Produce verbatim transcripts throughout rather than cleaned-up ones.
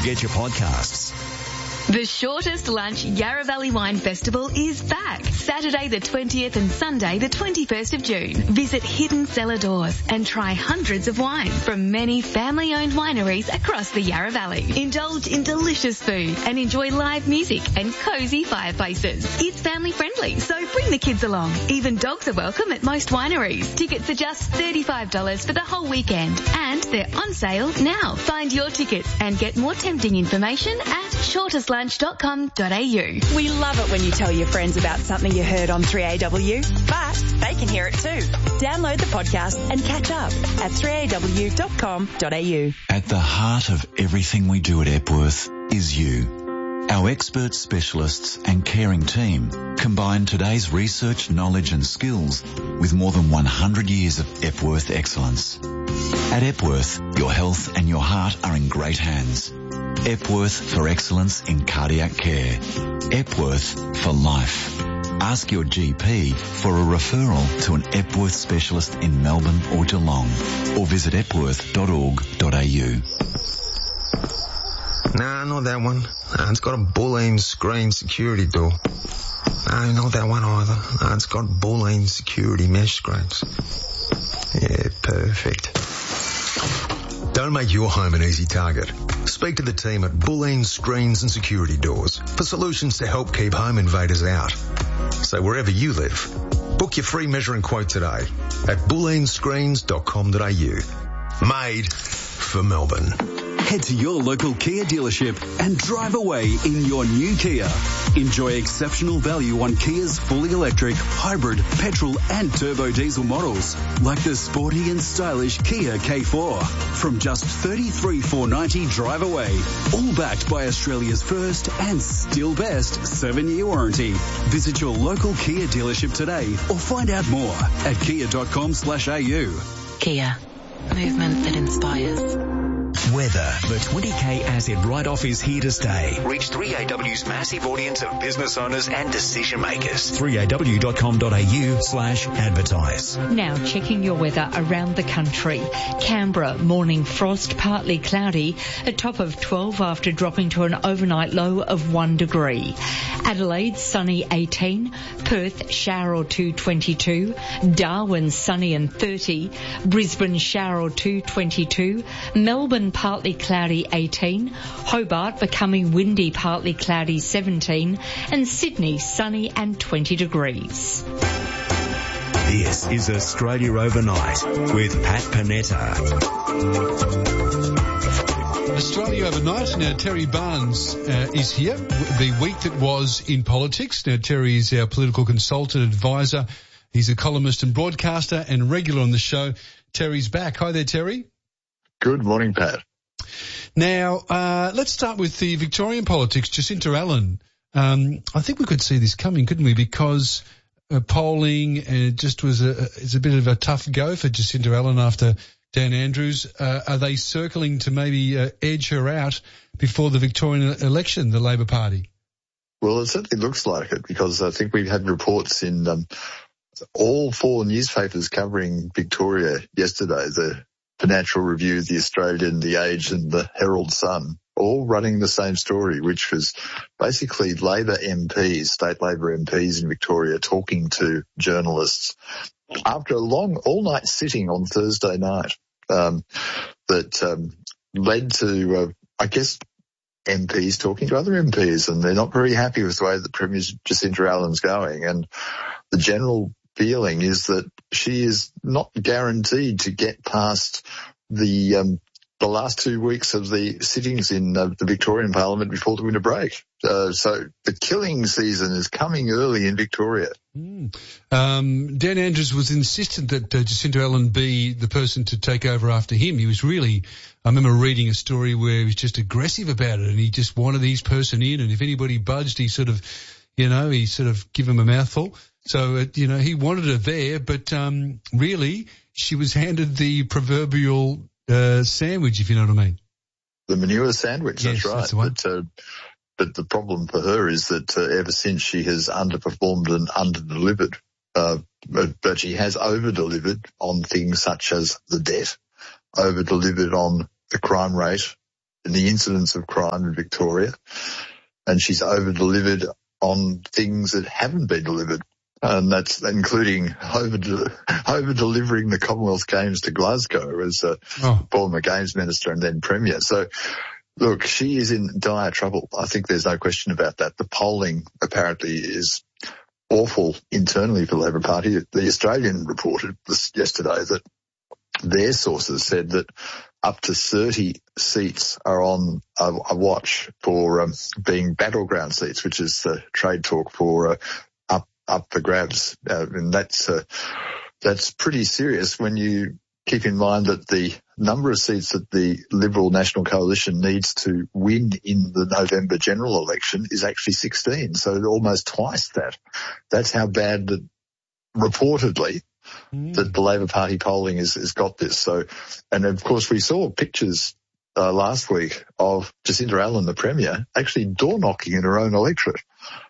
get your podcasts. The Shortest Lunch Yarra Valley Wine Festival is back. Saturday the twentieth and Sunday the twenty-first of June. Visit Hidden Cellar Doors and try hundreds of wines from many family-owned wineries across the Yarra Valley. Indulge in delicious food and enjoy live music and cosy fireplaces. It's family-friendly, so bring the kids along. Even dogs are welcome at most wineries. Tickets are just thirty-five dollars for the whole weekend, and they're on sale now. Find your tickets and get more tempting information at shortest lunch dot com dot a u. We love it when you tell your friends about something you heard on three A W, but they can hear it too. Download the podcast and catch up at three a w dot com dot a u. At the heart of everything we do at Epworth is you. Our expert specialists and caring team combine today's research, knowledge and skills with more than one hundred years of Epworth excellence. At Epworth, your health and your heart are in great hands. Epworth for excellence in cardiac care. Epworth for life. Ask your G P for a referral to an Epworth specialist in Melbourne or Geelong, or visit epworth dot org dot a u. Nah, not that one. Nah, it's got a bull-aim screen security door. No, not that one either. Nah, it's got bull-aim security mesh screens. Yeah, perfect. Don't make your home an easy target. Speak to the team at Bulleen Screens and Security Doors for solutions to help keep home invaders out. So wherever you live, book your free measuring quote today at bulleen screens dot com dot a u. Made for Melbourne. Head to your local Kia dealership and drive away in your new Kia. Enjoy exceptional value on Kia's fully electric, hybrid, petrol and turbo diesel models, like the sporty and stylish Kia K four. From just thirty-three thousand four hundred ninety dollars drive away, all backed by Australia's first and still best seven-year warranty. Visit your local Kia dealership today or find out more at kia dot com slash a u. Kia. Movement that inspires. Weather. The twenty K Acid write-off is here to stay. Reach three A W's massive audience of business owners and decision makers. three a w dot com dot a u slash advertise. Now checking your weather around the country. Canberra, morning frost, partly cloudy, a top of twelve after dropping to an overnight low of one degree. Adelaide, sunny eighteen. Perth, shower or two, twenty-two. Darwin, sunny and thirty. Brisbane, shower or two, twenty-two. Melbourne, partly cloudy eighteen. Hobart, becoming windy, partly cloudy seventeen. And Sydney, sunny and twenty degrees. This is Australia Overnight with Pat Panetta. Australia Overnight. Now, Terry Barnes uh, is here. The week that was in politics. Now, Terry is our political consultant advisor. He's a columnist and broadcaster and regular on the show. Terry's back. Hi there, Terry. Good morning, Pat. Now, uh, let's start with the Victorian politics. Jacinta Allen. Um, I think we could see this coming, couldn't we? Because uh, polling uh, just was a, it's a bit of a tough go for Jacinta Allen after Dan Andrews. Uh, are they circling to maybe uh, edge her out before the Victorian election, the Labor Party? Well, it certainly looks like it, because I think we've had reports in um, all four newspapers covering Victoria yesterday, the Financial Review, the Australian, the Age and the Herald Sun, all running the same story, which was basically Labor M Ps, state Labor M Ps in Victoria, talking to journalists after a long all-night sitting on Thursday night um, that um, led to, uh, I guess, M Ps talking to other M Ps, and they're not very happy with the way that Premier Jacinta Allen's going. And the general feeling is that she is not guaranteed to get past the um, the last two weeks of the sittings in uh, the Victorian Parliament before the winter break. Uh, so the killing season is coming early in Victoria. Mm. Um, Dan Andrews was insistent that uh, Jacinta Allen be the person to take over after him. He was really, I remember reading a story where he was just aggressive about it, and he just wanted his person in, and if anybody budged, he sort of, you know, he sort of give him a mouthful. So, uh, you know, he wanted her there, but um, really she was handed the proverbial uh, sandwich, if you know what I mean. The manure sandwich, yes, that's right. That's the one. But, uh, but the problem for her is that uh, ever since she has underperformed and underdelivered, uh, but, but she has overdelivered on things such as the debt, overdelivered on the crime rate, in the incidence of crime in Victoria, and she's over-delivered on things that haven't been delivered. And that's including over over delivering the Commonwealth Games to Glasgow as a oh. former Games Minister and then Premier. So, look, she is in dire trouble. I think there's no question about that. The polling apparently is awful internally for the Labor Party. The Australian reported this yesterday that their sources said that up to thirty seats are on a, a watch for um, being battleground seats, which is uh, trade talk for uh, up for grabs, uh, and that's uh, that's pretty serious when you keep in mind that the number of seats that the Liberal National Coalition needs to win in the November general election is actually sixteen, so almost twice that. That's how bad that reportedly mm. that the Labor Party polling has, has got this. So, and of course we saw pictures uh, last week of Jacinda Allen, the Premier, actually door knocking in her own electorate.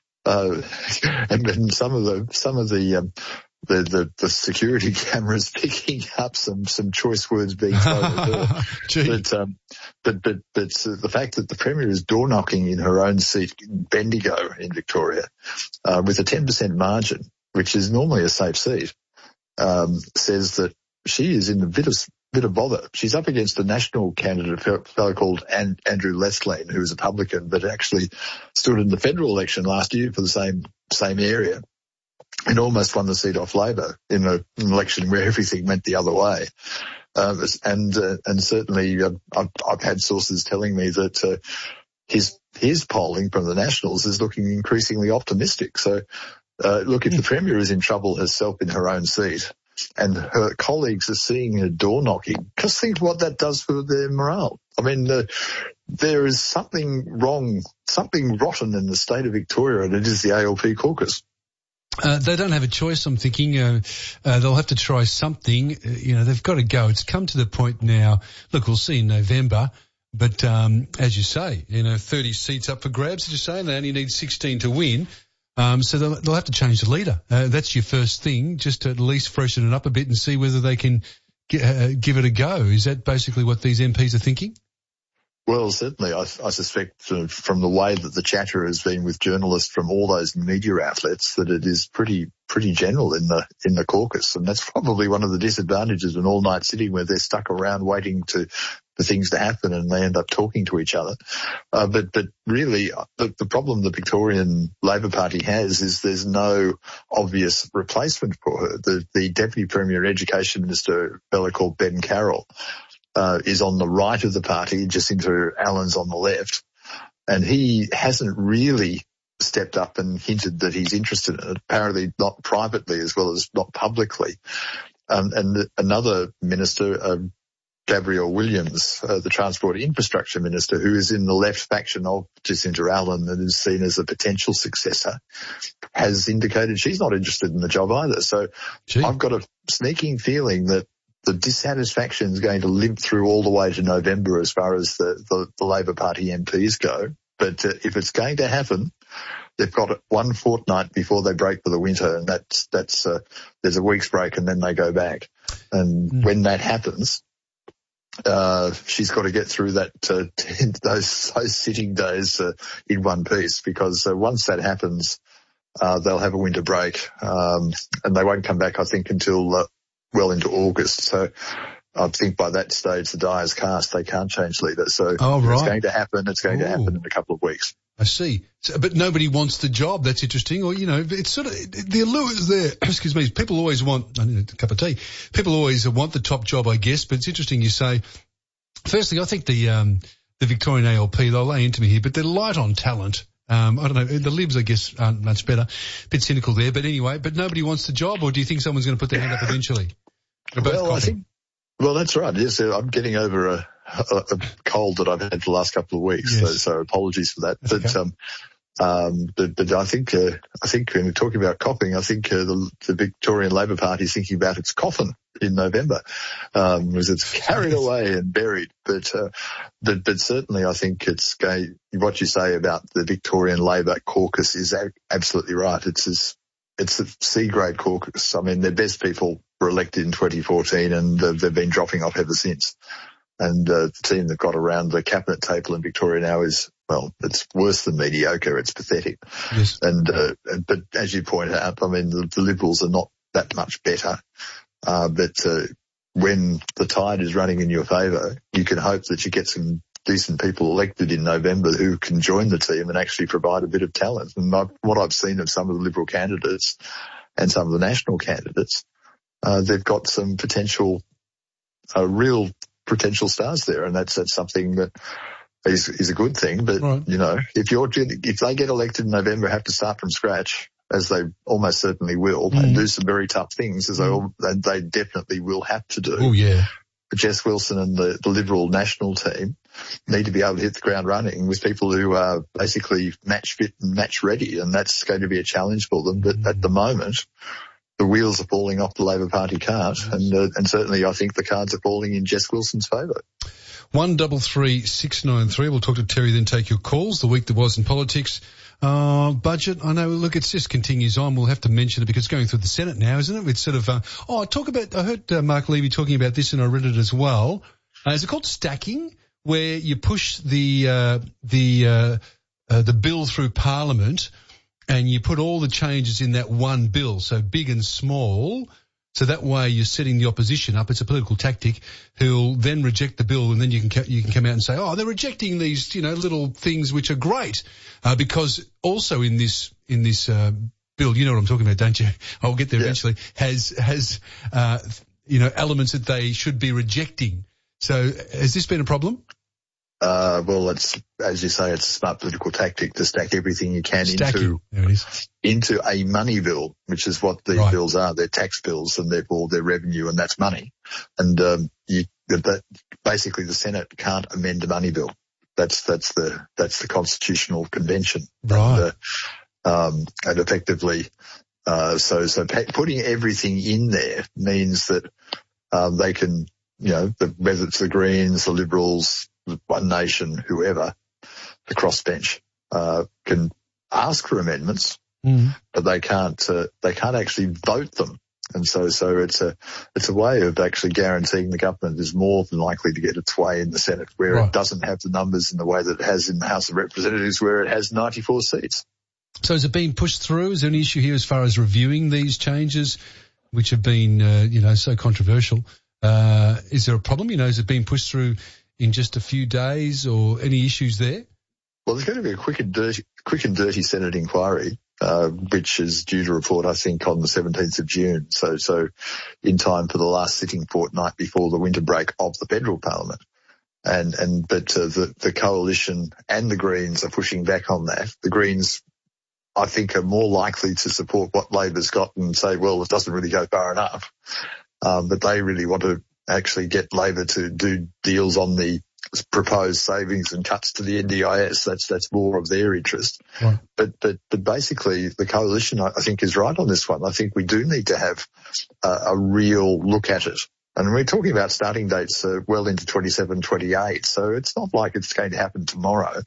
Uh, and then some of the, some of the, um, the, the, the security cameras picking up some, some choice words being thrown at her. but, um, but, but, but uh, the fact that the Premier is door knocking in her own seat in Bendigo in Victoria, uh, with a ten percent margin, which is normally a safe seat, um, says that she is in a bit of, bit of bother. She's up against a national candidate, a fellow called An- Andrew Lethlean, who is a publican, but actually stood in the federal election last year for the same same area and almost won the seat off Labor in a, an election where everything went the other way. Uh, and uh, and certainly uh, I've, I've had sources telling me that uh, his his polling from the Nationals is looking increasingly optimistic. So, uh, look, if the Premier is in trouble herself in her own seat, and her colleagues are seeing her door knocking, just think what that does for their morale. I mean, uh, there is something wrong, something rotten in the state of Victoria, and it is the A L P caucus. Uh, they don't have a choice, I'm thinking. Uh, uh, they'll have to try something. Uh, you know, they've got to go. It's come to the point now. Look, we'll see in November. But um, as you say, you know, thirty seats up for grabs, as you say, and they only need sixteen to win. Um, so they'll, they'll have to change the leader. Uh, that's your first thing, just to at least freshen it up a bit and see whether they can g- uh, give it a go. Is that basically what these M Ps are thinking? Well, certainly. I, I suspect uh, from the way that the chatter has been with journalists from all those media outlets that it is pretty pretty general in the in the caucus, and that's probably one of the disadvantages of an all-night sitting where they're stuck around waiting to for things to happen and they end up talking to each other. Uh, but but really, the, the problem the Victorian Labor Party has is there's no obvious replacement for her. The, the Deputy Premier Education Minister, a fellow called Ben Carroll, uh, is on the right of the party, Jacinda Allen's on the left, and he hasn't really stepped up and hinted that he's interested in it, apparently not privately as well as not publicly. Um, and the, another minister, um, Gabrielle Williams, uh, the Transport Infrastructure Minister, who is in the left faction of Jacinda Allen and is seen as a potential successor, has indicated she's not interested in the job either. So Gee. I've got a sneaking feeling that the dissatisfaction is going to limp through all the way to November as far as the, the, the Labor Party M Ps go. But uh, if it's going to happen, they've got one fortnight before they break for the winter, and that's, that's, uh, there's a week's break and then they go back. And mm. when that happens, Uh, she's got to get through that, uh, those, those sitting days, uh, in one piece, because uh, once that happens, uh, they'll have a winter break, um, and they won't come back, I think, until, uh, well into August. So I think by that stage, the die is cast. They can't change leader. So oh, right. it's going to happen. It's going Ooh. to happen in a couple of weeks. I see. So, but nobody wants the job. That's interesting. Or, you know, it's sort of, the allure is there. Excuse me. People always want, I need a cup of tea. People always want the top job, I guess, but it's interesting you say, firstly, I think the, um, the Victorian A L P, they'll lay into me here, but they're light on talent. Um, I don't know. The Libs, I guess, aren't much better. A bit cynical there, but anyway, but nobody wants the job, or do you think someone's going to put their hand up eventually? Well, I think, well, that's right. Yes, I'm getting over a, a, a cold that I've had for the last couple of weeks, yes. so, so apologies for that. That's but, okay. um, um, but, but I think, uh, I think when we're talking about coughing, I think uh, the, the Victorian Labor Party is thinking about its coffin in November, um, because it's carried away and buried. But, uh, but, but certainly I think it's going, what you say about the Victorian Labor caucus is a- absolutely right. It's as, it's a C-grade caucus. I mean, their best people were elected in twenty fourteen and uh, they've been dropping off ever since. And uh, the team that got around the cabinet table in Victoria now is, well, it's worse than mediocre. It's pathetic. Yes. And uh, but as you point out, I mean, the, the Liberals are not that much better. Uh, but uh, when the tide is running in your favour, you can hope that you get some decent people elected in November who can join the team and actually provide a bit of talent. And my, what I've seen of some of the Liberal candidates and some of the national candidates, uh, they've got some potential, uh, real potential stars there, and that's that's something that is, is a good thing. But right. you know, if you're if they get elected in November, have to start from scratch, as they almost certainly will, mm. and do some very tough things, as mm. they they definitely will have to do. Oh yeah. But Jess Wilson and the, the Liberal national team need to be able to hit the ground running with people who are basically match fit and match ready, and that's going to be a challenge for them. But mm. at the moment, the wheels are falling off the Labor Party cart, and uh, and certainly I think the cards are falling in Jess Wilson's favour. One double three six nine three. We'll talk to Terry, then take your calls. The week that was in politics. Uh, budget, I know, look, it just continues on. We'll have to mention it because it's going through the Senate now, isn't it? It's sort of, uh, oh, talk about, I heard uh, Mark Levy talking about this and I read it as well. Uh, is it called stacking, where you push the, uh, the, uh, uh, the bill through Parliament and you put all the changes in that one bill, so big and small, so that way you're setting the opposition up. It's a political tactic who'll then reject the bill, and then you can you can come out and say, oh, they're rejecting these, you know, little things which are great, uh, because also in this in this uh, bill, you know what I'm talking about, don't you? I'll get there yeah. eventually. Has has uh, you know, elements that they should be rejecting. So has this been a problem? Uh, well, it's, as you say, it's a smart political tactic to stack everything you can Stacking. into into a money bill, which is what these right. bills are. They're tax bills, and therefore they're revenue, and that's money. And um, you, that basically the Senate can't amend a money bill. That's that's the that's the constitutional convention. Right. And, uh, um, and effectively, uh, so so putting everything in there means that um, they can, you know, the, whether it's the Greens, the Liberals, One Nation, whoever, the crossbench, uh, can ask for amendments, mm. but they can't, uh, they can't actually vote them. And so, so it's a, it's a way of actually guaranteeing the government is more than likely to get its way in the Senate, where right. it doesn't have the numbers in the way that it has in the House of Representatives, where it has ninety-four seats. So has it been pushed through? Is there any issue here as far as reviewing these changes, which have been, uh, you know, so controversial? Uh, is there a problem? You know, has it been pushed through in just a few days, or any issues there? Well, there's going to be a quick and dirty, quick and dirty Senate inquiry, uh, which is due to report, I think, on the seventeenth of June. So, so in time for the last sitting fortnight before the winter break of the federal parliament. And, and, but, uh, the, the coalition and the Greens are pushing back on that. The Greens, I think, are more likely to support what Labor's got and say, well, it doesn't really go far enough. Um, but they really want to actually get Labor to do deals on the proposed savings and cuts to the N D I S. That's that's more of their interest. Right. But but but basically, the coalition, I, I think, is right on this one. I think we do need to have a, a real look at it. And we're talking about starting dates uh, well into twenty-seven, twenty-eight, so it's not like it's going to happen tomorrow.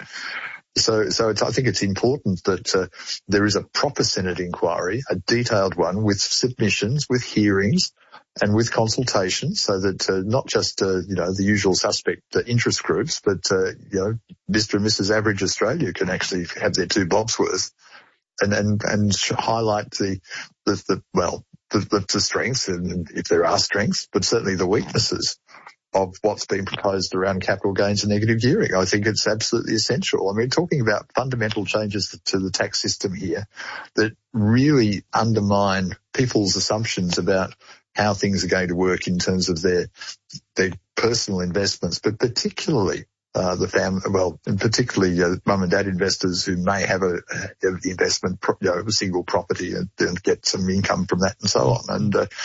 So, so it's, I think it's important that uh, there is a proper Senate inquiry, a detailed one with submissions, with hearings, and with consultation, so that uh, not just uh, you know, the usual suspect uh, interest groups, but uh, you know, Mister and Missus Average Australia can actually have their two bobs worth, and and and highlight the the, the well the, the, the strengths, and if there are strengths, but certainly the weaknesses of what's been proposed around capital gains and negative gearing. I think it's absolutely essential. I mean, talking about fundamental changes to the tax system here that really undermine people's assumptions about how things are going to work in terms of their their personal investments, but particularly uh, the family, well, and particularly uh, mum and dad investors who may have a, a investment, you know, a single property and, and get some income from that and so on. And uh,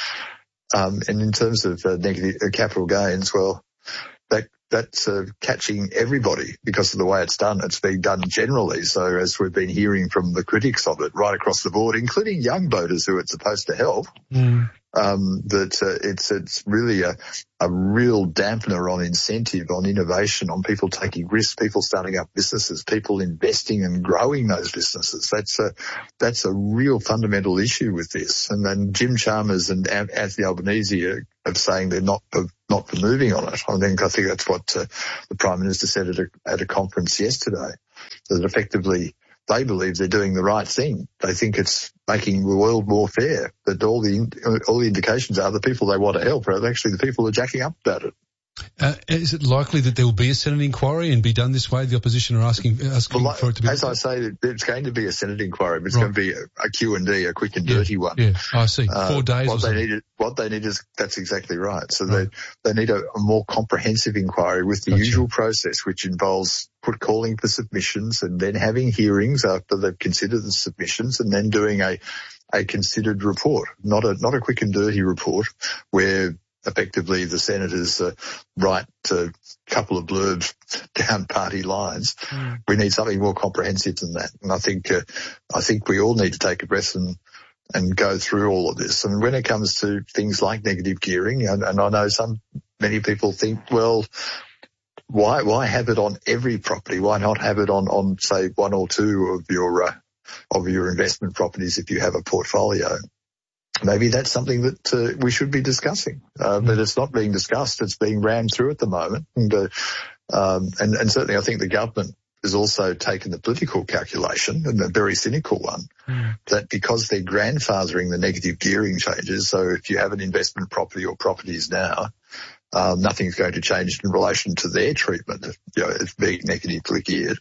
um, and in terms of uh, negative uh, capital gains, well, that that's uh, catching everybody because of the way it's done. It's being done generally. So as we've been hearing from the critics of it right across the board, including young voters who it's supposed to help. Mm. Um, that uh, it's it's really a, a real dampener on incentive, on innovation, on people taking risks, people starting up businesses, people investing and growing those businesses. That's a that's a real fundamental issue with this. And then Jim Chalmers and Anthony Albanese are, are saying they're not for, not for moving on it. I think I think that's what uh, the Prime Minister said at a, at a conference yesterday, that effectively they believe they're doing the right thing. They think it's making the world more fair, that all the all the indications are the people they want to help are actually the people who are jacking up about it. Uh, is it likely that there will be a Senate inquiry and be done this way? The opposition are asking asking well, for it to be. As I say, it's going to be a Senate inquiry, but it's right. going to be a, a Q and D, a quick and yeah, dirty one. Yeah, I see. Four uh, days. What or they something. need, what they need is that's exactly right. So right. they they need a, a more comprehensive inquiry with the gotcha. usual process, which involves put calling for submissions and then having hearings after they've considered the submissions, and then doing a a considered report, not a not a quick and dirty report where effectively the senators uh, write a couple of blurbs down party lines. Mm. We need something more comprehensive than that. And I think uh, I think we all need to take a breath and and go through all of this. And when it comes to things like negative gearing, and, and I know some many people think, well, why why have it on every property? Why not have it on on say one or two of your uh, of your investment properties if you have a portfolio? Maybe that's something that uh, we should be discussing, uh, but it's not being discussed. It's being rammed through at the moment. And, uh, um, and, and certainly I think the government has also taken the political calculation, and a very cynical one, mm. that because they're grandfathering the negative gearing changes, so if you have an investment property or properties now, um, nothing's going to change in relation to their treatment, you know, it's being negatively geared.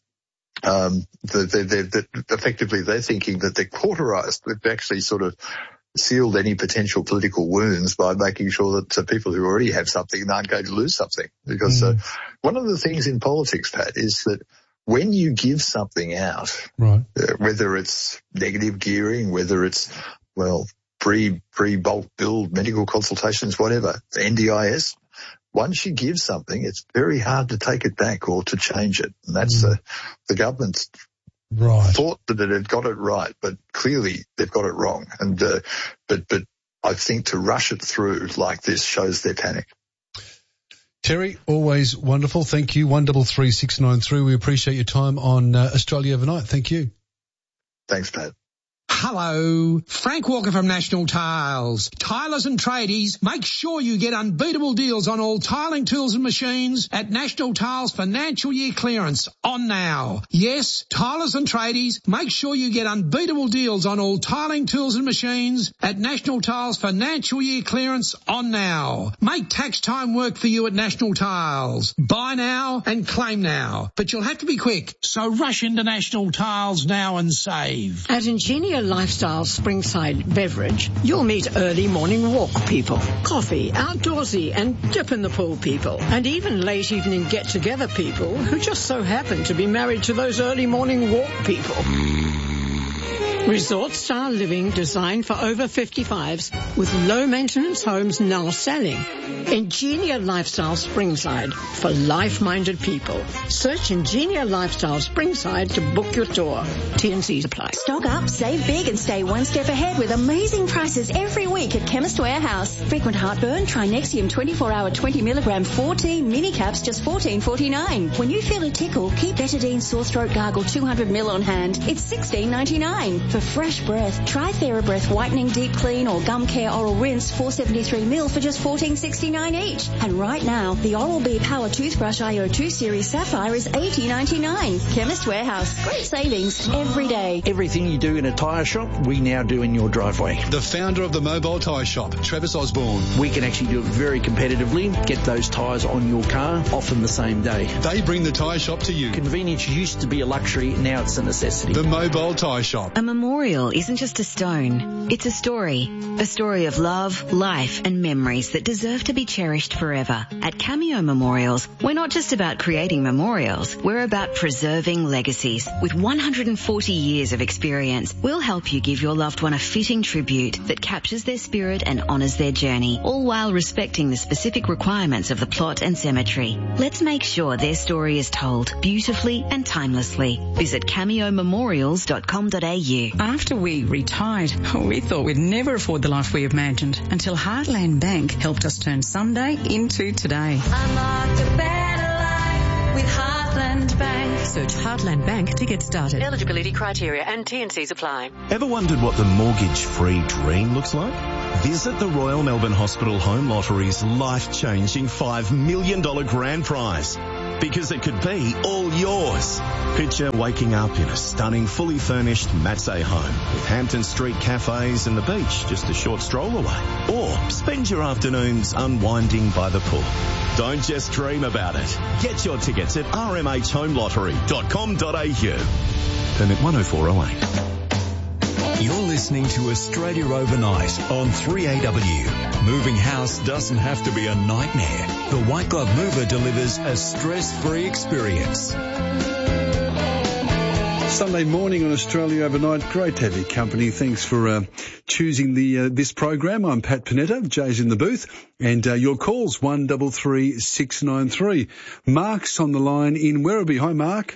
Um, they're, they're, they're, effectively they're thinking that they're cauterized. They've actually sort of sealed any potential political wounds by making sure that uh, people who already have something aren't going to lose something. Because mm. uh, one of the things in politics, Pat, is that when you give something out, right. uh, whether it's negative gearing, whether it's, well, pre, pre-bulk build, medical consultations, whatever, N D I S, once you give something, it's very hard to take it back or to change it. And that's mm. uh, the government's right. thought that it had got it right, but clearly they've got it wrong. And uh, but but I think to rush it through like this shows their panic. Terry, always wonderful. Thank you. One double three six nine three. We appreciate your time on uh, Australia Overnight. Thank you. Thanks, Pat. Hello, Frank Walker from National Tiles. Tilers and tradies, make sure you get unbeatable deals on all tiling tools and machines at National Tiles Financial Year Clearance on now. Yes, tilers and tradies, make sure you get unbeatable deals on all tiling tools and machines at National Tiles Financial Year Clearance on now. Make tax time work for you at National Tiles. Buy now and claim now, but you'll have to be quick, so rush into National Tiles now and save. At Ingenia Lifestyle Springside Beverage, you'll meet early morning walk people, coffee, outdoorsy and dip in the pool people, and even late evening get-together people who just so happen to be married to those early morning walk people. Resort-style living designed for over fifty-fives with low-maintenance homes now selling. Ingenia Lifestyle Springside for life-minded people. Search Ingenia Lifestyle Springside to book your tour. T and C's apply. Stock up, save big and stay one step ahead with amazing prices every week at Chemist Warehouse. Frequent heartburn, try Nexium twenty-four hour twenty milligram fourteen mini caps just fourteen forty-nine. When you feel a tickle, keep Betadine sore throat gargle two hundred mil on hand. It's sixteen ninety-nine. For fresh breath, try TheraBreath Whitening Deep Clean or Gum Care Oral Rinse four seventy-three mil for just fourteen sixty-nine each. And right now, the Oral-B Power Toothbrush I O two Series Sapphire is eighty ninety-nine. Chemist Warehouse. Great savings every day. Everything you do in a tyre shop, we now do in your driveway. The founder of the Mobile Tyre Shop, Travis Osborne. We can actually do it very competitively, get those tyres on your car, often the same day. They bring the tyre shop to you. Convenience used to be a luxury, now it's a necessity. The Mobile Tyre Shop. A memorial isn't just a stone, it's a story. A story of love, life and memories that deserve to be cherished forever. At Cameo Memorials, we're not just about creating memorials, we're about preserving legacies. With one hundred forty years of experience, we'll help you give your loved one a fitting tribute that captures their spirit and honours their journey, all while respecting the specific requirements of the plot and cemetery. Let's make sure their story is told beautifully and timelessly. Visit cameo memorials dot com dot a u. After we retired, we thought we'd never afford the life we imagined until Heartland Bank helped us turn Sunday into today. Unlock a better life with Heartland Bank. Search Heartland Bank to get started. Eligibility criteria and T and Cs apply. Ever wondered what the mortgage-free dream looks like? Visit the Royal Melbourne Hospital Home Lottery's life-changing five million dollars grand prize. Because it could be all yours. Picture waking up in a stunning, fully furnished Matsay home with Hampton Street cafes and the beach just a short stroll away. Or spend your afternoons unwinding by the pool. Don't just dream about it. Get your tickets at r m h home lottery dot com dot a u. Permit one oh four oh eight. You're listening to Australia Overnight on three A W. Moving house doesn't have to be a nightmare. The White Glove Mover delivers a stress-free experience. Sunday morning on Australia Overnight. Great to have your company. Thanks for uh, choosing the uh, this program. I'm Pat Panetta. Jay's in the booth. And uh, your calls, one three three six nine three. Mark's on the line in Werribee. Hi, Mark.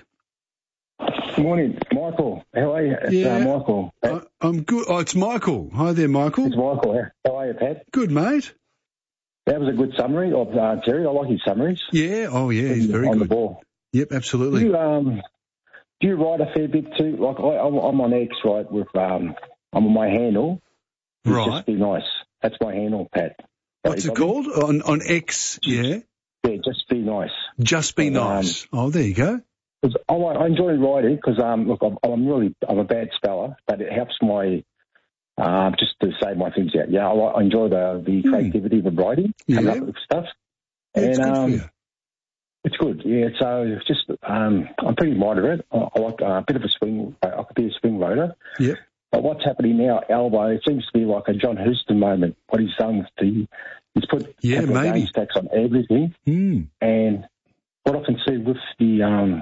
Good morning, Michael. How are you? It's, yeah, uh, Michael. I, I'm good. Oh, it's Michael. Hi there, Michael. It's Michael. How are you, Pat? Good, mate. That was a good summary of uh, Terry. I like his summaries. Yeah. Oh, yeah. He's very on good. the ball. Yep, absolutely. Do you, um, do you write a fair bit too? Like I, I'm on X, right? With um, I'm on my handle. Right. Just be nice. That's my handle, Pat. What's it called? On on X? Yeah. Yeah. Just be nice. Just be nice. Um, oh, there you go. Cause I, I enjoy writing because, um, look, I'm, I'm really, I'm a bad speller, but it helps my, uh, just to say my things out. Yeah, I, I enjoy the, the creativity of writing, yeah. coming up with stuff. Yeah, and, it's good um, for you. It's good, yeah. So it's just, um, I'm pretty moderate. I, I like uh, a bit of a swing, I could be a swing voter. Yeah. But what's happening now, Albo, it seems to be like a John Houston moment. What he's done with the, he's put yeah, maybe stacks on everything. Mm. And what I can see with the, um,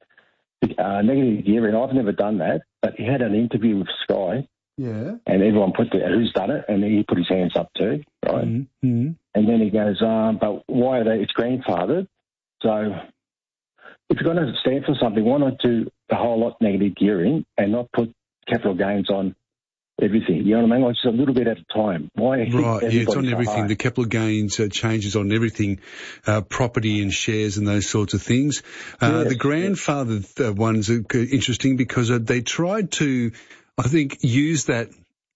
Uh, negative gearing, I've never done that, but he had an interview with Sky. Yeah. And everyone put the, who's done it, and he put his hands up too, right? Mm-hmm. And then he goes, um, but why are they, it's grandfathered. So if you're going to stand for something, why not do the whole lot negative gearing and not put capital gains on everything? You know what I mean? Like just a little bit at a time. Why? Right, yeah, it's on so everything. high? The capital gains uh, changes on everything, uh, property and shares and those sorts of things. Uh, yes, the grandfather yes. uh, ones are interesting because uh, they tried to, I think, use that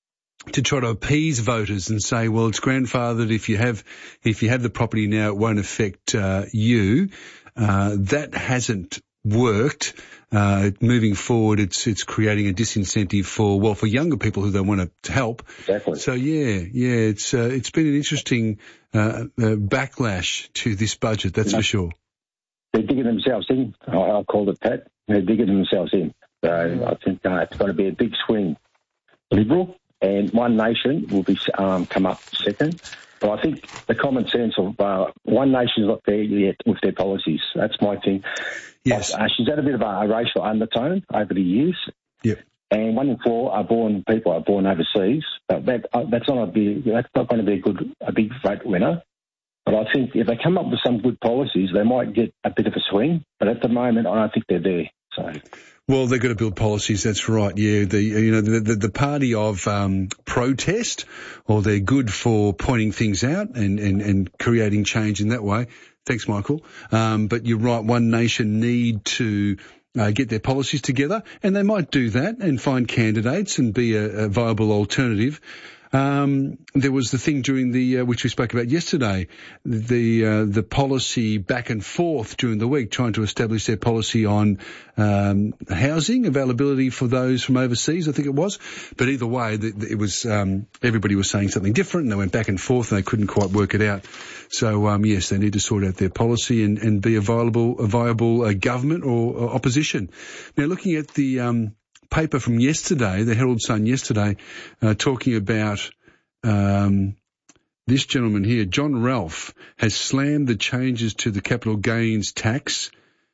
to try to appease voters and say, well, it's grandfathered. If you have, if you have the property now, it won't affect uh, you. Uh, that hasn't worked. Uh, moving forward, it's it's creating a disincentive for well for younger people who they want to help. Exactly. So yeah, yeah, it's uh, it's been an interesting uh, uh, backlash to this budget. That's you know, for sure. They're digging themselves in. I, I'll call it Pat. They're digging themselves in. So I think uh, it's going to be a big swing. Liberal and One Nation will be um, come up second. But I think the common sense of uh, One Nation's not there yet with their policies. That's my thing. Yes. Uh, she's had a bit of a racial undertone over the years. Yep. And one in four are born people are born overseas. But that, uh, that's not a big, that's not going to be a good a big vote winner. But I think if they come up with some good policies, they might get a bit of a swing. But at the moment, I don't think they're there. So. Well, they've got to build policies. That's right. Yeah, the you know the the, the party of um, protest, or they're good for pointing things out and, and, and creating change in that way. Thanks, Michael. Um, but you're right. One Nation need to uh, get their policies together, and they might do that and find candidates and be a, a viable alternative. Um, there was the thing during the, uh, which we spoke about yesterday, the, uh, the policy back and forth during the week, trying to establish their policy on, um, housing availability for those from overseas, I think it was. But either way, the, the, it was, um, everybody was saying something different and they went back and forth and they couldn't quite work it out. So, um, yes, they need to sort out their policy and, and be a viable, a viable uh, government or, or opposition. Now, looking at the, um, paper from yesterday, the Herald Sun yesterday, uh, talking about um, this gentleman here, John Ralph, has slammed the changes to the capital gains tax,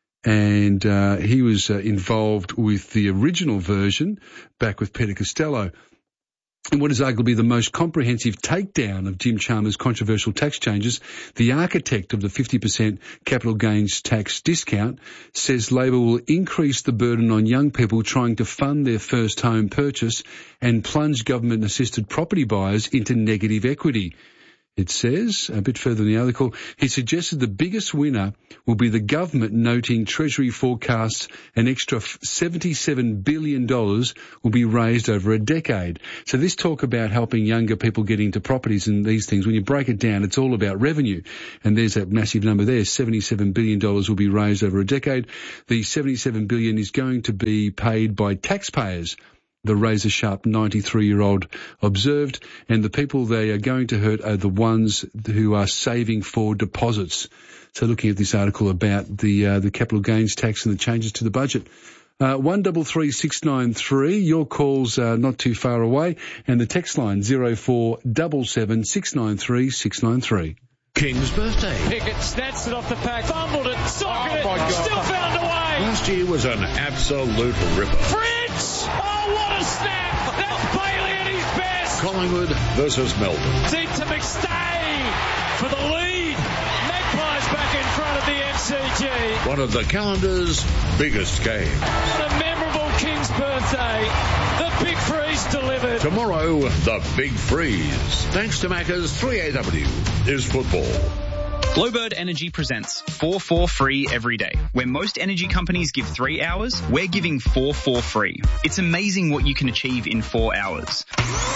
and uh, he was uh, involved with the original version back with Peter Costello. In what is arguably the most comprehensive takedown of Jim Chalmers' controversial tax changes, the architect of the fifty percent capital gains tax discount says Labor will increase the burden on young people trying to fund their first home purchase and plunge government-assisted property buyers into negative equity. It says, a bit further in the article, he suggested the biggest winner will be the government, noting Treasury forecasts an extra seventy-seven billion dollars will be raised over a decade. So this talk about helping younger people get into properties and these things, when you break it down, it's all about revenue. And there's that massive number there, seventy-seven billion dollars will be raised over a decade. The seventy-seven billion dollars is going to be paid by taxpayers, the razor-sharp ninety-three-year-old observed, and the people they are going to hurt are the ones who are saving for deposits. So looking at this article about the uh, the capital gains tax and the changes to the budget. Uh, one double three six nine three, your call's uh, not too far away, and the text line zero four seven seven six nine three six nine three. King's birthday. Pickett snatched it off the pack, fumbled it, socketed oh it, still found a way. Last year was an absolute ripper. Fritz! Oh, what a snap! That's Bailey at his best. Collingwood versus Melbourne. Deep to McStay for the lead. Magpies back in front of the M C G. One of the calendar's biggest games. What a memorable King's birthday. The Big Freeze delivered. Tomorrow, the Big Freeze. Thanks to Macca's three A W is football. Glowbird Energy presents four four free every day. Where most energy companies give three hours, we're giving four four free. It's amazing what you can achieve in four hours.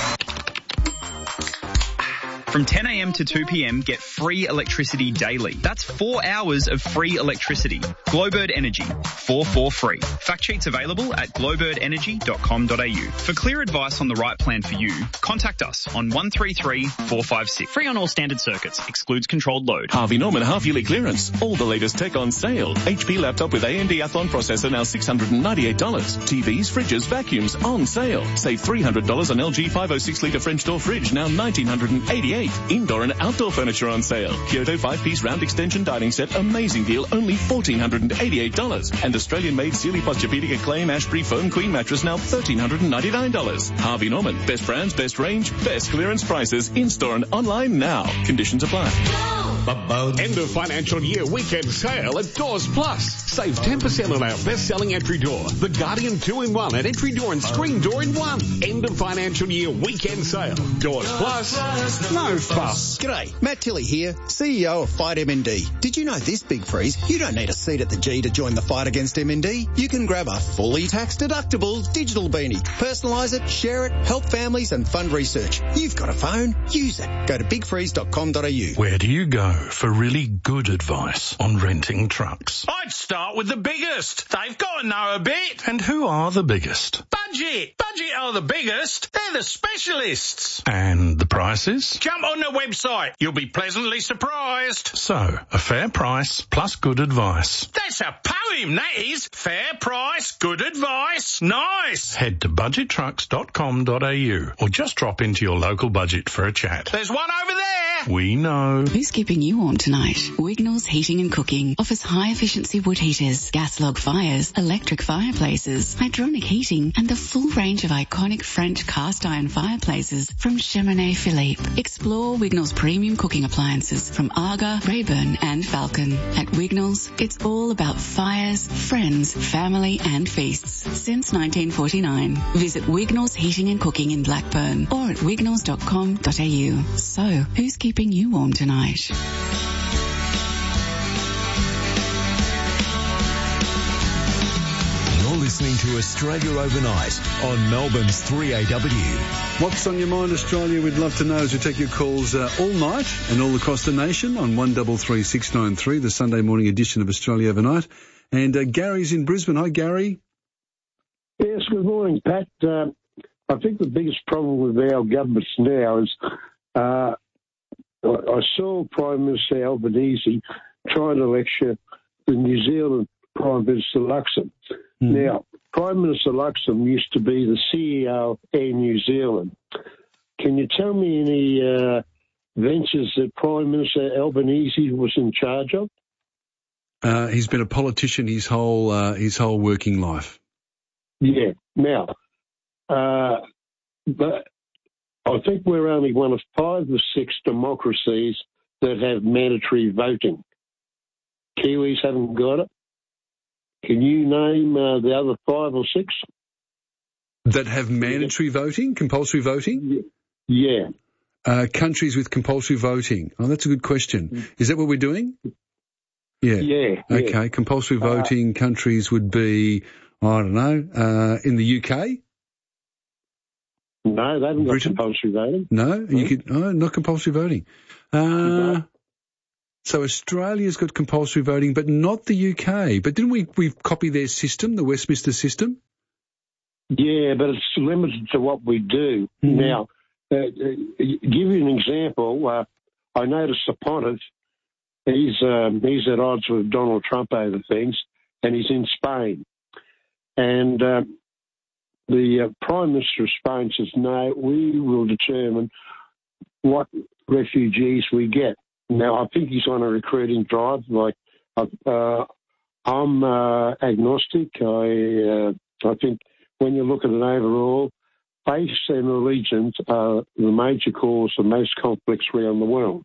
From ten a.m. to two p.m, get free electricity daily. That's four hours of free electricity. Glowbird Energy, four four free. Fact sheets available at glowbird energy dot com dot a u. For clear advice on the right plan for you, contact us on one three three four five six. Free on all standard circuits. Excludes controlled load. Harvey Norman half-yearly clearance. All the latest tech on sale. H P laptop with A M D Athlon processor now six hundred ninety-eight dollars. T Vs, fridges, vacuums on sale. Save three hundred dollars on L G five oh six litre French door fridge, now one thousand nine hundred eighty-eight dollars. Indoor and outdoor furniture on sale. Kyoto five-piece round extension dining set, amazing deal, only one thousand four hundred eighty-eight dollars. And Australian-made Sealy Posturepedic Acclaim Ashbury Foam Queen Mattress, now one thousand three hundred ninety-nine dollars. Harvey Norman, best brands, best range, best clearance prices, in-store and online now. Conditions apply. End of financial year weekend sale at Doors Plus. Save ten percent on our best-selling entry door, the Guardian two in one, and entry door and screen door in one. End of financial year weekend sale. Doors Plus. No fuss. G'day, Matt Tilley here, C E O of Fight M N D. Did you know this, Big Freeze? You don't need a seat at the G to join the fight against M N D. You can grab a fully tax-deductible digital beanie, personalise it, share it, help families and fund research. You've got a phone, use it. Go to big freeze dot com dot a u. Where do you go for really good advice on renting trucks? I'd start with the biggest. They've got to know a bit. And who are the biggest? Budget. Budget are the biggest. They're the specialists. And the prices? Jump on the website. You'll be pleasantly surprised. So, a fair price plus good advice. That's a poem, that is. Fair price, good advice. Nice. Head to budget trucks dot com dot a u or just drop into your local budget for a chat. There's one over there. We know. Who's keeping you warm tonight? Wignall's Heating and Cooking offers high-efficiency wood heaters, gas log fires, electric fireplaces, hydronic heating, and the full range of iconic French cast iron fireplaces from Cheminée Philippe. Explore Wignall's premium cooking appliances from Aga, Rayburn, and Falcon. At Wignall's, it's all about fires, friends, family, and feasts. Since nineteen forty-nine. Visit Wignall's Heating and Cooking in Blackburn or at wignalls dot com dot a u. So, who's keeping you warm tonight? Listening to Australia Overnight on Melbourne's three A W. What's on your mind, Australia? We'd love to know as we take your calls uh, all night and all across the nation on one double three six nine three, the Sunday morning edition of Australia Overnight. And uh, Gary's in Brisbane. Hi, Gary. Yes, good morning, Pat. Uh, I think the biggest problem with our governments now is uh, I saw Prime Minister Albanese trying to lecture the New Zealand Prime Minister Luxon. Mm. Now, Prime Minister Luxon used to be the C E O of Air New Zealand. Can you tell me any uh, ventures that Prime Minister Albanese was in charge of? Uh, he's been a politician his whole uh, his whole working life. Yeah. Now, uh, but I think we're only one of five or six democracies that have mandatory voting. Kiwis haven't got it. Can you name uh, the other five or six? That have mandatory voting, compulsory voting? Yeah. Uh, countries with compulsory voting. Oh, that's a good question. Is that what we're doing? Yeah. Yeah. Okay. Yeah. Compulsory voting uh, countries would be, I don't know, uh, in the U K? No, they haven't got Britain? compulsory voting. No, no. you could. Oh, not compulsory voting. Uh, no. So Australia's got compulsory voting, but not the U K. But didn't we we copy their system, the Westminster system? Yeah, but it's limited to what we do. Mm-hmm. Now, uh, uh, give you an example. Uh, I noticed the Pontiff, he's, um, he's at odds with Donald Trump over things, and he's in Spain. And uh, the uh, Prime Minister of Spain says, no, we will determine what refugees we get. Now, I think he's on a recruiting drive. Like, uh, I'm uh, agnostic. I, uh, I think when you look at it overall, faith and religions are the major cause of most conflicts around the world.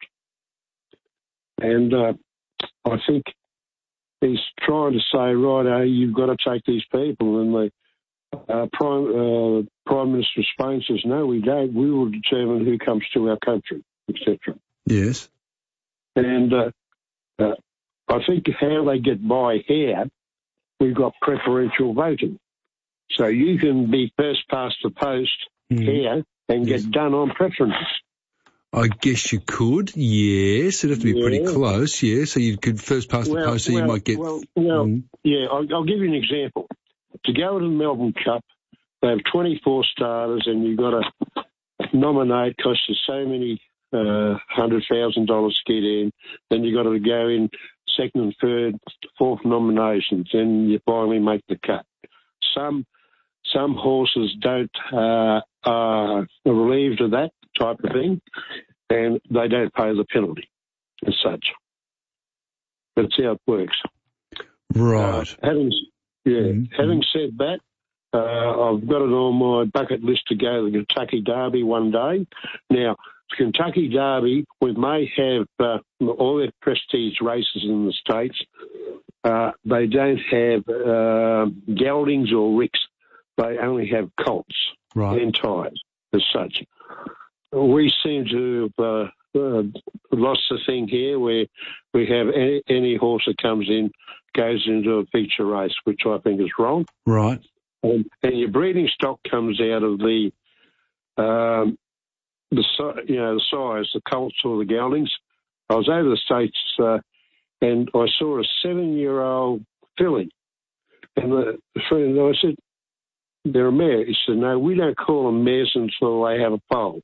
And uh, I think he's trying to say, right, uh, you've got to take these people. And the uh, Prime, uh, Prime Minister of Spain says, no, we don't. We will determine who comes to our country, et cetera. Yes. And uh, uh, I think how they get by here, we've got preferential voting. So you can be first past the post mm. here and yes. get done on preferences. I guess you could, yes. It'd have to be yeah. pretty close, yeah. So you could first past the well, post, so well, you might get... Well, well mm. yeah, I'll, I'll give you an example. To go to the Melbourne Cup, they have twenty-four starters and you've got to nominate, costs you so many uh, one hundred thousand dollars to get in. Then you've got to go in second and third, fourth nominations, and you finally make the cut. Some some horses don't uh, are relieved of that type of thing, and they don't pay the penalty as such. That's how it works. Right. Uh, having yeah, mm-hmm. having said that, uh, I've got it on my bucket list to go to the Kentucky Derby one day. Now, the Kentucky Derby, we may have uh, all their prestige races in the States. Uh, they don't have uh, geldings or ricks. They only have colts right. and ties as such. We seem to have uh, uh, lost the thing here where we have any, any horse that comes in goes into a feature race, which I think is wrong. Right. And, and your breeding stock comes out of the, um, the you know, the size, the colts or the geldings. I was over the States uh, and I saw a seven-year-old filly. And the friend, I said, they're a mare. He said, no, we don't call them mares until they have a foal.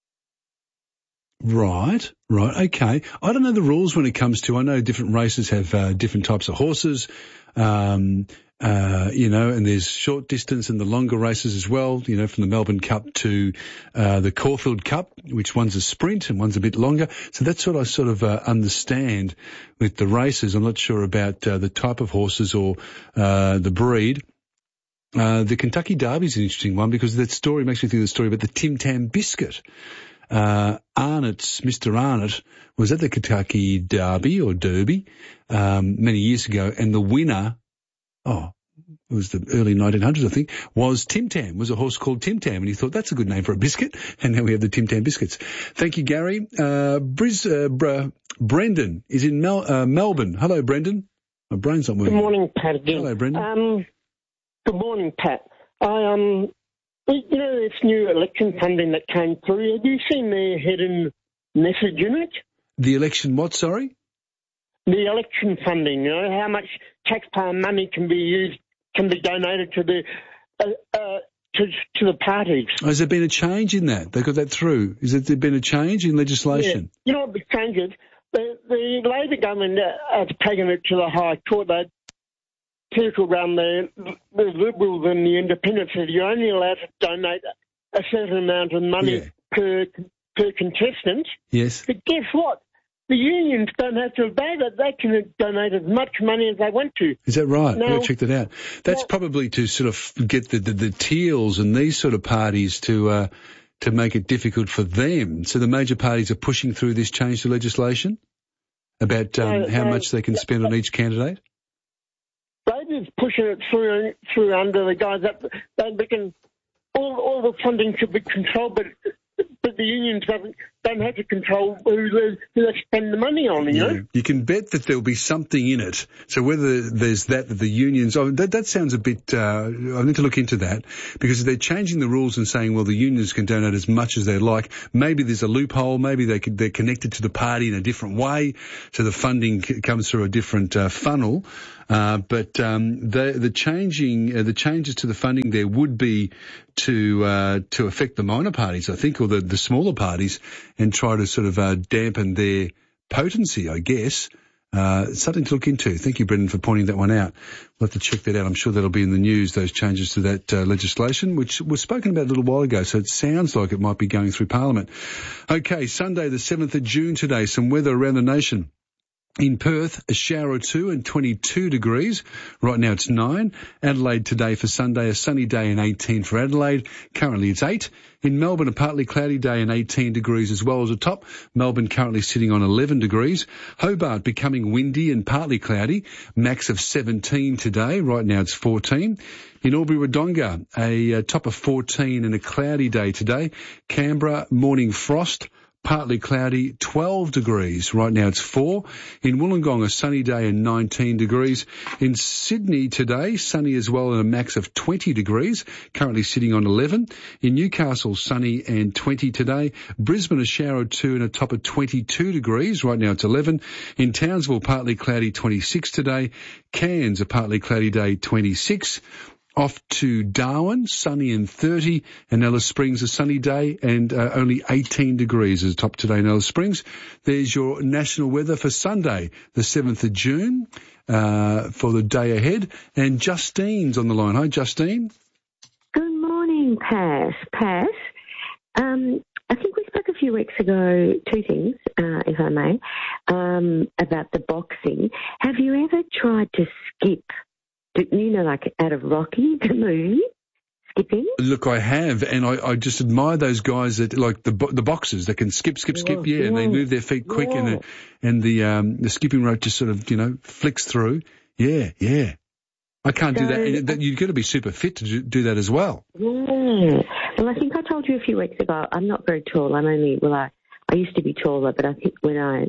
Right, right, okay. I don't know the rules when it comes to, I know different races have uh, different types of horses, um, uh, you know, and there's short distance and the longer races as well, you know, from the Melbourne Cup to uh, the Caulfield Cup, which one's a sprint and one's a bit longer. So that's what I sort of uh, understand with the races. I'm not sure about uh, the type of horses or uh, the breed. Uh, the Kentucky Derby is an interesting one because that story makes me think of the story about the Tim Tam biscuit. Uh, Arnott's, Mister Arnott was at the Kentucky Derby or Derby, um, many years ago, and the winner, oh, it was the early nineteen hundreds, I think, was Tim Tam, was a horse called Tim Tam, and he thought that's a good name for a biscuit, and now we have the Tim Tam biscuits. Thank you, Gary. Uh, Briz, uh, Br- Brendan is in Mel- uh, Melbourne. Hello, Brendan. My brain's not moving. Good morning, Pat, again. Hello, Brendan. Um, good morning, Pat. I, um, You know this new election funding that came through, have you seen their hidden message in it? The election what, sorry? The election funding, you know, how much taxpayer money can be used, can be donated to the uh, uh, to, to the parties. Has there been a change in that? They got that through. Has there been a change in legislation? Yeah. You know what the change is? The, the Labor government has taken it to the High Court. They people around the, the Liberals and the Independents said you're only allowed to donate a certain amount of money yeah. per per contestant. Yes. But guess what? The unions don't have to obey that. They can donate as much money as they want to. Is that right? Now, yeah, check that out. That's well, probably to sort of get the, the, the Teals and these sort of parties to uh, to make it difficult for them. So the major parties are pushing through this change to legislation about um, Uh, how uh, much they can spend on each candidate? Labor's pushing it through through under the guys that they reckon all all the funding should be controlled, but but the unions don't, don't have to control who they, who they spend the money on, you Yeah. know? You can bet that there'll be something in it. So whether there's that, that the unions, oh, that, that sounds a bit, uh, I need to look into that, because if they're changing the rules and saying, well, the unions can donate as much as they like, maybe there's a loophole, maybe they could, they're connected to the party in a different way, so the funding c- comes through a different uh, funnel. Uh, but um, the the changing uh, the changes to the funding there would be to uh, to affect the minor parties, I think, or the, the smaller parties, and try to sort of uh, dampen their potency, I guess. Uh, something to look into. Thank you, Brendan, for pointing that one out. We'll have to check that out. I'm sure that'll be in the news, those changes to that uh, legislation, which was spoken about a little while ago, so it sounds like it might be going through Parliament. Okay, Sunday the seventh of June today, some weather around the nation. In Perth, a shower or two and twenty-two degrees. Right now it's nine. Adelaide today for Sunday, a sunny day and eighteen for Adelaide. Currently it's eight. In Melbourne, a partly cloudy day and eighteen degrees as well as a top. Melbourne currently sitting on eleven degrees. Hobart becoming windy and partly cloudy. Max of seventeen today. Right now it's fourteen. In Albury-Wodonga, a, a top of fourteen and a cloudy day today. Canberra, morning frost. Partly cloudy, twelve degrees. Right now it's four. In Wollongong, a sunny day and nineteen degrees. In Sydney today, sunny as well and a max of twenty degrees. Currently sitting on eleven. In Newcastle, sunny and twenty today. Brisbane, a shower or two and a top of twenty-two degrees. Right now it's eleven. In Townsville, partly cloudy, twenty-six today. Cairns, a partly cloudy day, twenty-six. Off to Darwin, sunny and thirty, and Alice Springs a sunny day and uh, only eighteen degrees as top today in Alice Springs. There's your national weather for Sunday, the seventh of June, uh, for the day ahead. And Justine's on the line. Hi, Justine. Good morning, Pat. Pat, um, I think we spoke a few weeks ago, two things, uh, if I may, um, about the boxing. Have you ever tried to skip? You know, like out of Rocky, the movie, skipping? Look, I have, and I, I just admire those guys that, like the the boxers that can skip, skip, skip, yeah, yeah, and they move their feet quick, yeah. and the, and the um the skipping rope just sort of, you know, flicks through. Yeah, yeah. I can't so, do that. You've got to be super fit to do, do that as well. Yeah. Well, I think I told you a few weeks ago, I'm not very tall. I'm only, well, I, I used to be taller, but I think when I,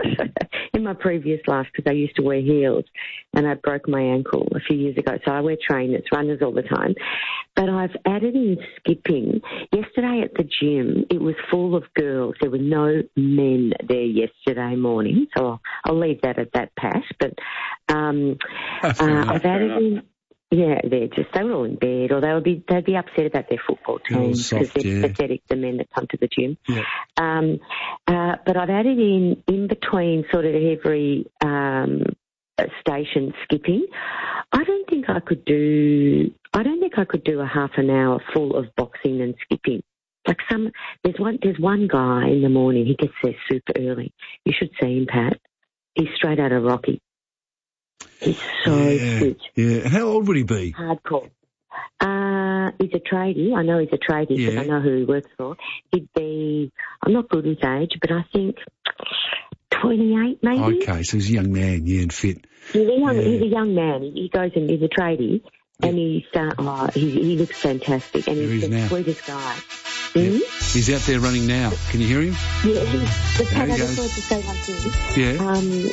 in my previous life, because I used to wear heels, and I broke my ankle a few years ago, so I wear trainers, runners all the time. But I've added in skipping. Yesterday at the gym, it was full of girls. There were no men there yesterday morning, so I'll, I'll leave that at that, Pat. But um, uh, I've added in... Yeah, they're just, they were all in bed, or they would be, they'd be upset about their football team because they're yeah. pathetic, the men that come to the gym. Yeah. Um, uh, but I've added in, in between sort of every, um, station skipping. I don't think I could do, I don't think I could do a half an hour full of boxing and skipping. Like some, there's one, there's one guy in the morning, he gets there super early. You should see him, Pat. He's straight out of Rocky. He's so yeah, fit. Yeah, and how old would he be? Hardcore. Uh, he's a tradie. I know he's a tradie because yeah. I know who he works for. He'd be, I'm not good with age, but I think twenty-eight maybe. Okay, so he's a young man, yeah, and fit. He's a young, yeah. he's a young man. He, he goes and he's a tradie, yeah. and he's, uh, oh, he, he looks fantastic, and there he's he the now. sweetest guy. Yeah. Mm-hmm. He's out there running now. Can you hear him? Yeah, he's, but Pat, I goes. just wanted to say one thing. Yeah. Um,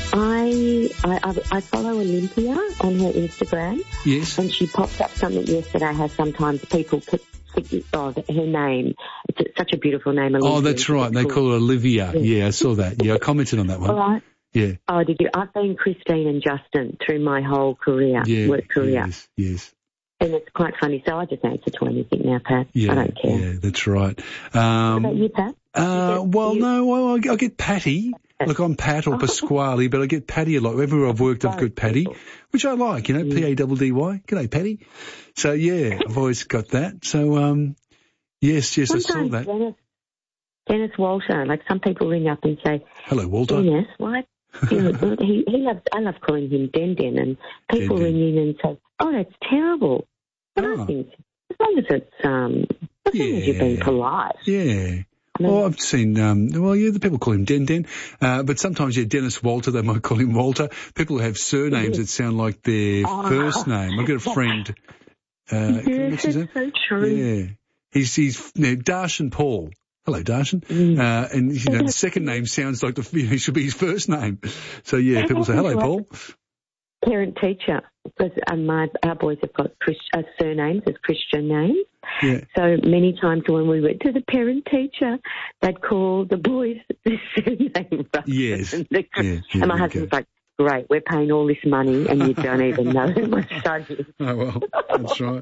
I, I I follow Olympia on her Instagram. Yes. And she popped up something yesterday how sometimes people put oh, her name. It's such a beautiful name. Olympia. Oh, that's right. They call her Olivia. Yeah. yeah, I saw that. Yeah, I commented on that one. All right. Yeah. Oh, did you? I've been Christine and Justin through my whole career, yeah, work career. Yes, yes. And it's quite funny. So I just answer to anything now, Pat. Yeah, I don't care. Yeah, that's right. What Um, about you, Pat? Uh, you get, well, you... no, well, I, I get Patty. Look, I'm Pat or Pasquale, but I get Patty a lot. Everywhere I've worked, I've got Patty, which I like, you know, P A D D Y. G'day, Patty. So, yeah, I've always got that. So, um, yes, yes, Sometimes I saw that. Dennis, Dennis Walter, like some people ring up and say, hello, Walter. Dennis, what? he, he loves, I love calling him Den Den, and people Den Den. ring in and say, oh, that's terrible. But Oh. I think, as long as it's, um, as as long as you're being polite. Yeah. Well, I've seen, um, well, yeah, the people call him Den Den, uh, but sometimes, yeah, Dennis Walter, they might call him Walter. People who have surnames that sound like their Oh. first name. I've got a friend, uh, Yes, what's his it's name? so true. Yeah. He's, he's, you know, Darshan Paul. Hello, Darshan. Mm. Uh, and, you know, the second name sounds like the, you know, should be his first name. So, yeah, people say, hello, Paul. Parent teacher, because um, my our boys have got Chris, uh, surnames as Christian names. Yeah. So many times when we went to the parent teacher, they'd call the boys the surname. rather Yes. than the- Yeah, yeah, and my okay. husband's like, great, we're paying all this money and you don't even know who my son is. Oh, well, that's right.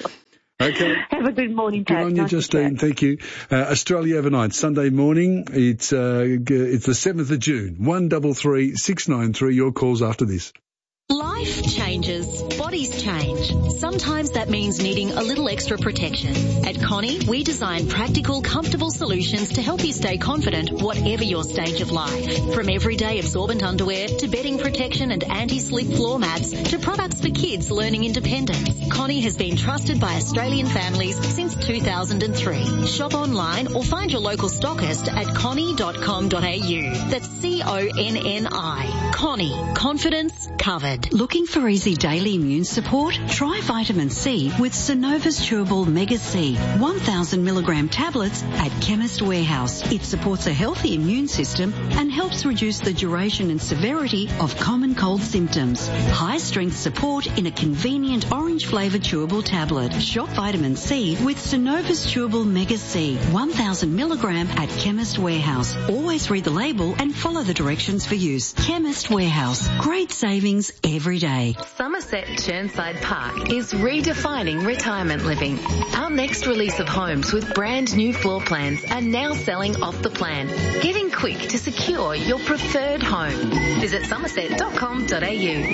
Okay. Have a good morning, Good Pat. on you, Nice to Justine. chat. Thank you. Uh, Australia Overnight, Sunday morning. It's uh, g- it's the seventh of June. One double three six nine three. Your calls after this. Life changes. Bodies change. Sometimes that means needing a little extra protection. At Connie, we design practical, comfortable solutions to help you stay confident whatever your stage of life. From everyday absorbent underwear to bedding protection and anti-slip floor mats to products for kids learning independence. Connie has been trusted by Australian families since two thousand three. Shop online or find your local stockist at connie dot com dot a u. That's C O N N I. Connie. Confidence covered. Looking for easy daily immune support? Try vitamin C with Synova's Chewable Mega C, one thousand milligram tablets at Chemist Warehouse. It supports a healthy immune system and helps reduce the duration and severity of common cold symptoms. High strength support in a convenient orange flavoured chewable tablet. Shop vitamin C with Synova's Chewable Mega C, one thousand milligram at Chemist Warehouse. Always read the label and follow the directions for use. Chemist Warehouse. Great savings every day. Somerset Churnside Park is redefining retirement living. Our next release of homes with brand new floor plans are now selling off the plan. Get in quick to secure your preferred home. Visit somerset dot com dot a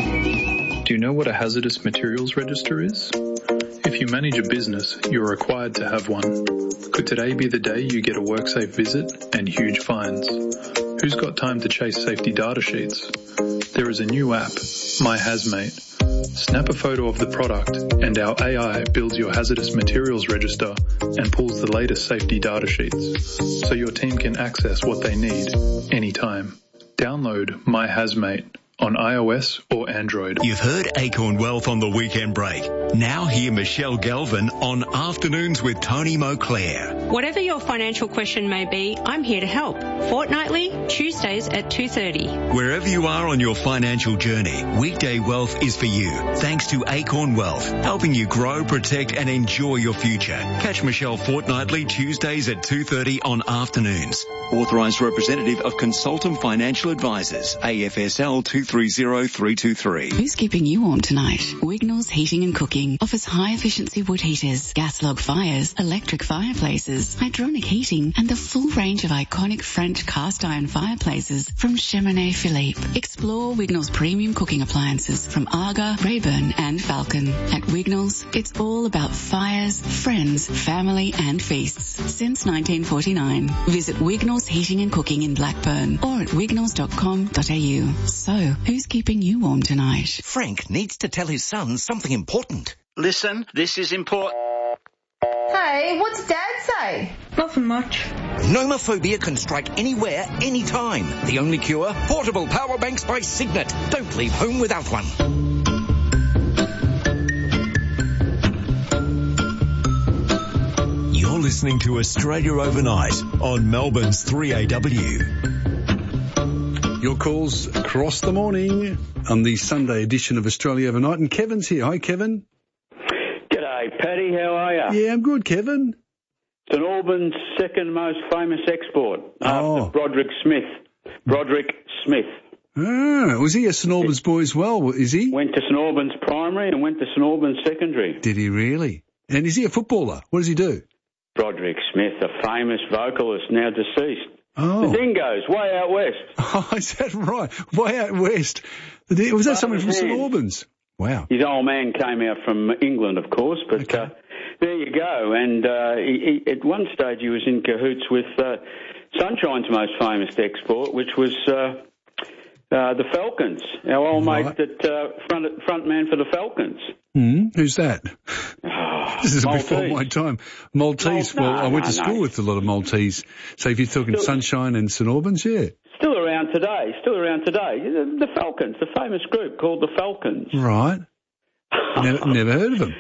u. Do you know what a hazardous materials register is? If you manage a business, you're required to have one. Could today be the day you get a WorkSafe visit and huge fines? Who's got time to chase safety data sheets? There is a new app, My Hazmate. Snap a photo of the product and our A I builds your hazardous materials register and pulls the latest safety data sheets so your team can access what they need anytime. Download My Hazmate on iOS or Android. You've heard Acorn Wealth on the weekend break. Now hear Michelle Galvin on Afternoons with Tony Moclair. Whatever your financial question may be, I'm here to help. Fortnightly, Tuesdays at two thirty. Wherever you are on your financial journey, Weekday Wealth is for you. Thanks to Acorn Wealth, helping you grow, protect and enjoy your future. Catch Michelle fortnightly Tuesdays at two thirty on Afternoons. Authorised representative of Consultant Financial Advisors, A F S L two three zero three two three. Who's keeping you warm tonight? Wignall's Heating and Cooking offers high-efficiency wood heaters, gas log fires, electric fireplaces, hydronic heating, and the full range of iconic French cast iron fireplaces from Cheminée Philippe. Explore Wignall's premium cooking appliances from Aga, Rayburn, and Falcon. At Wignall's, it's all about fires, friends, family, and feasts. Since nineteen forty-nine, visit Wignall's Heating and Cooking in Blackburn or at wignalls dot com dot a u. So, who's keeping you warm tonight? Frank needs to tell his son something important. Listen, this is important. Hey, what's Dad say? Nothing much. Nomophobia can strike anywhere, anytime. The only cure? Portable power banks by Signet. Don't leave home without one. You're listening to Australia Overnight on Melbourne's three A W. Your calls across the morning on the Sunday edition of Australia Overnight. And Kevin's here. Hi, Kevin. G'day, Paddy. How are you? Yeah, I'm good, Kevin. St Albans' second most famous export Oh. after Broderick Smith. Broderick Smith. Ah, was he a St Albans boy as well, is he? Went to St Albans Primary and went to St Albans Secondary. Did he really? And is he a footballer? What does he do? Broderick Smith, a famous vocalist, now deceased. Oh. The Dingoes, way out west. Oh, is that right? Way out west. The- Was that someone from St Albans? Wow. His old man came out from England, of course, but okay. uh, there you go. And uh, he, he, at one stage he was in cahoots with uh, Sunshine's most famous export, which was uh, uh, the Falcons. Our old Right. mate, that uh, front front man for the Falcons. Hmm, who's that? Oh, This is Maltese. before my time. Maltese. Mal- well, no, I went no, to school no. with a lot of Maltese. So if you're talking Still- Sunshine and St Albans, yeah. Still around today, still around today. The, the Falcons, the famous group called the Falcons. Right. Never, never heard of them.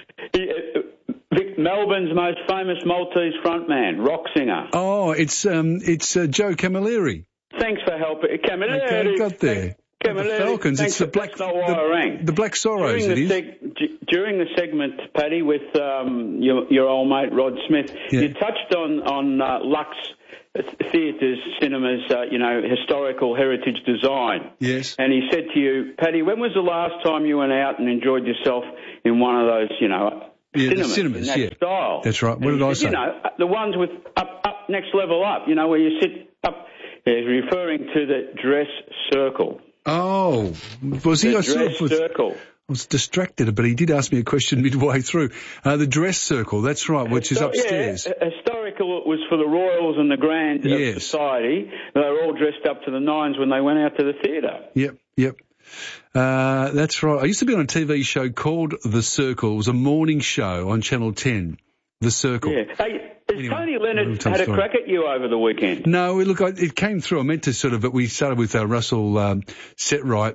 Vic, Melbourne's most famous Maltese frontman, rock singer. Oh, it's um, it's uh, Joe Camilleri. Thanks for helping. Camilleri. Okay, got there. Camilleri. The Falcons. Thanks It's the for- black. That's not why the, I rang. the Black Sorrows. During It the, is. seg- d- during the segment, Paddy, with um, your, your old mate Rod Smith, Yeah. you touched on on uh, Lux Theatres, cinemas, uh, you know, historical heritage design. Yes. And he said to you, Paddy, when was the last time you went out and enjoyed yourself in one of those, you know, Yeah, the cinemas, cinemas, in that yeah. style? That's right. What And did he I said, say? You know, the ones with up, up, next level up, you know, where you sit up. He's referring to the dress circle. Oh, was he? The I sort dress of was, circle. I was distracted, but he did ask me a question midway through. Uh, the dress circle, that's right, which is So, upstairs. Yeah, historical was for the royals and the grand Yes. of society. They were all dressed up to the nines when they went out to the theatre. Yep, yep. Uh, that's right. I used to be on a T V show called The Circle. It was a morning show on Channel ten. The Circle. Yeah. Hey, has Anyway, Tony I'll Leonard tell had the a story. crack at you over the weekend? No, look, I, it came through. I meant to sort of, but we started with uh, Russell um, Setright.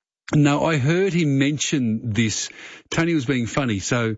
No, I heard him mention this. Tony was being funny, so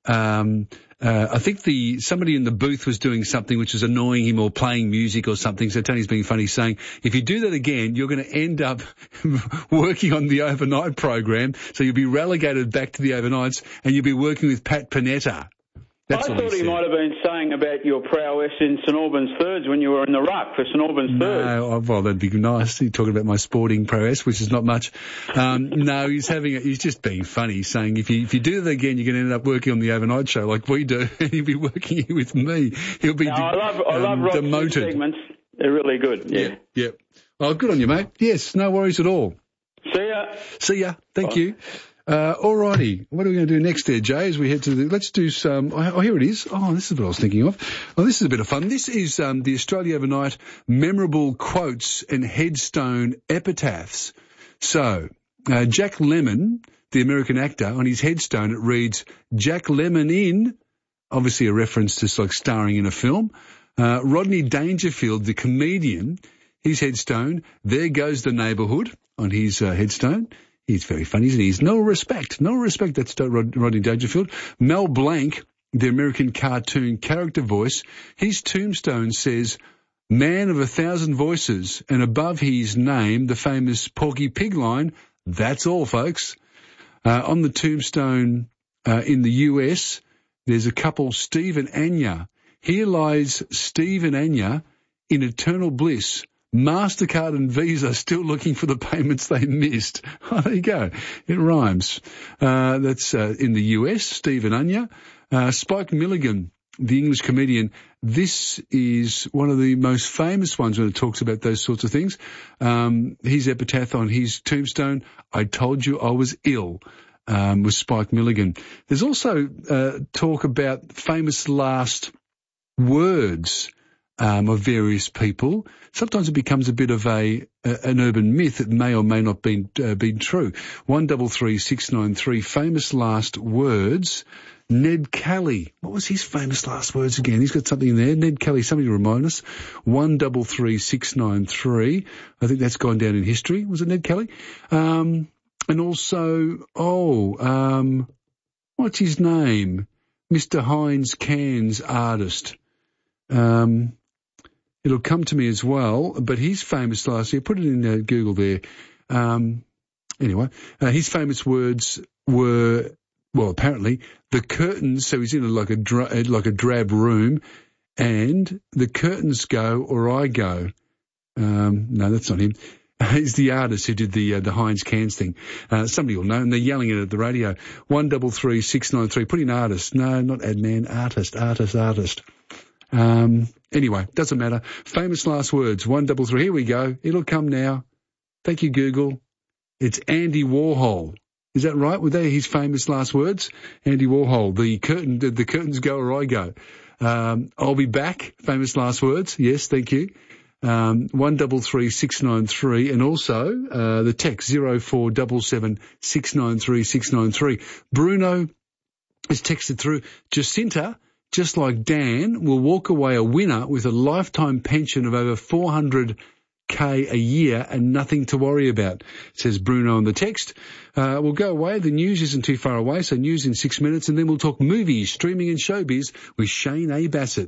um, uh, I think the somebody in the booth was doing something which was annoying him or playing music or something. So Tony's being funny, saying, "If you do that again, you're going to end up working on the overnight program. So you'll be relegated back to the overnights, and you'll be working with Pat Panetta." That's I all thought he he said. might have been saying about your prowess in St Albans Thirds when you were in the ruck for St Albans Thirds. No, oh, well, that'd be nice. He's talking about my sporting prowess, which is not much. Um, no, he's having, a, he's just being funny, saying if you if you do that again, you're going to end up working on the overnight show like we do, and he'll be working here with me. He'll be No, de- I love, I love um, Rod's demoted. segments. They're really good. Yeah. Yeah, yeah. Oh, good on you, mate. Yes, no worries at all. See ya. See ya. Thank Bye. you. Uh, alrighty. What are we going to do next there, Jay, as we head to the, let's do some, oh, here it is. Oh, this is what I was thinking of. Oh, this is a bit of fun. This is, um, the Australia Overnight memorable quotes and headstone epitaphs. So, uh, Jack Lemmon, the American actor, on his headstone it reads, Jack Lemmon in, obviously a reference to like starring in a film. Uh, Rodney Dangerfield, the comedian, his headstone, there goes the neighbourhood on his uh, headstone. He's very funny, isn't he? He's no respect, no respect. That's Rod- Rodney Dangerfield. Mel Blanc, the American cartoon character voice, his tombstone says, man of a thousand voices, and above his name, the famous Porky Pig line, that's all, folks. Uh, on the tombstone uh, in the U S, there's a couple, Steve and Anya. Here lies Steve and Anya in eternal bliss. MasterCard and Visa still looking for the payments they missed. Oh, there you go. It rhymes. Uh, that's uh, in the U S, Steve and Anya. Uh, Spike Milligan, the English comedian, this is one of the most famous ones when it talks about those sorts of things. Um, his epitaph on his tombstone, I told you I was ill, um, with Spike Milligan. There's also uh, talk about famous last words um, of various people. Sometimes it becomes a bit of a, a an urban myth. It may or may not be uh, been true. One double three six nine three. Famous last words. Ned Kelly. What was his famous last words again? He's got something in there. Ned Kelly. Somebody remind us. One double three six nine three. I think that's gone down in history. Was it Ned Kelly? Um, and also, oh, um, what's his name? Mister Heinz Cans artist. Um. It'll come to me as well, but his famous last year, put it in uh, Google there. Um, anyway, uh, his famous words were, well, apparently the curtains. So he's in a, like a dra- like a drab room, and the curtains go or I go. Um, no, that's not him. He's the artist who did the uh, the Heinz Cans thing. Uh, somebody will know, and they're yelling it at the radio. One double three six nine three. Put in artist. No, not adman. Artist. Artist. Artist. Um, anyway, doesn't matter. Famous last words, one double three. Here we go. It'll come now. Thank you, Google. It's Andy Warhol. Is that right? Were they his famous last words? Andy Warhol. The curtain, the, the curtains go or I go. Um, I'll be back. Famous last words. Yes, thank you. Um, one double three six nine three, and also uh, the text zero four double seven six nine three six nine three. Bruno has texted through, Jacinta, just like Dan, will walk away a winner with a lifetime pension of over four hundred K a year and nothing to worry about, says Bruno on the text. Uh, we'll go away. The news isn't too far away, so news in six minutes, and then we'll talk movies, streaming and showbiz with Shane A. Bassett.